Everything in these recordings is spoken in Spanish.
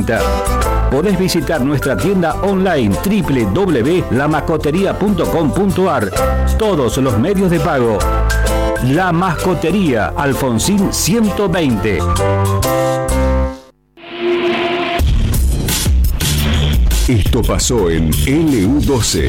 680. Podés visitar nuestra tienda online www.lamascoteria.com.ar. Todos los medios de pago. La Mascotería, Alfonsín 120. Esto pasó en LU12.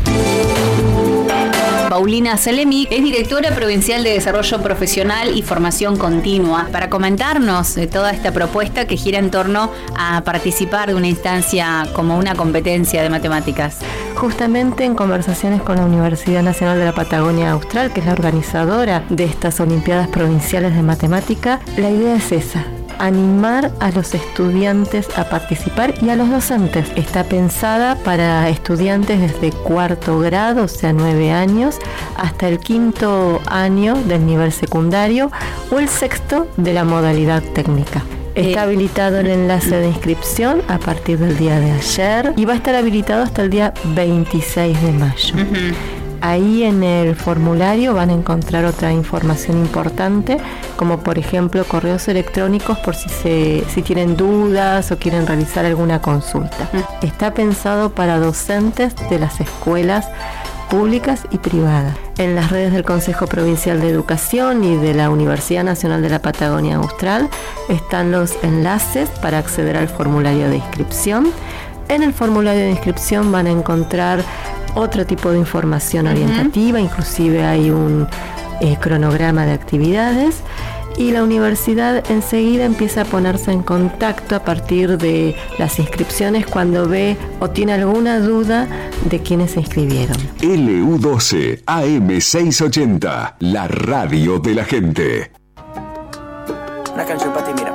Paulina Salemi es directora provincial de Desarrollo Profesional y Formación Continua, para comentarnos de toda esta propuesta que gira en torno a participar de una instancia como una competencia de matemáticas. Justamente en conversaciones con la Universidad Nacional de la Patagonia Austral, que es la organizadora de estas Olimpiadas Provinciales de Matemática, la idea es esa: animar a los estudiantes a participar y a los docentes. Está pensada para estudiantes desde cuarto grado, o sea 9 años, hasta el quinto año del nivel secundario o el sexto de la modalidad técnica. Está habilitado el enlace de inscripción a partir del día de ayer y va a estar habilitado hasta el día 26 de mayo. Ahí en el formulario van a encontrar otra información importante, como por ejemplo correos electrónicos por si tienen dudas o quieren realizar alguna consulta. Está pensado para docentes de las escuelas públicas y privadas. En las redes del Consejo Provincial de Educación y de la Universidad Nacional de la Patagonia Austral están los enlaces para acceder al formulario de inscripción. En el formulario de inscripción van a encontrar otro tipo de información orientativa, inclusive hay un cronograma de actividades, y la universidad enseguida empieza a ponerse en contacto a partir de las inscripciones cuando ve o tiene alguna duda de quiénes se inscribieron. LU12 AM 680, la radio de la gente. Una canción para ti, mira.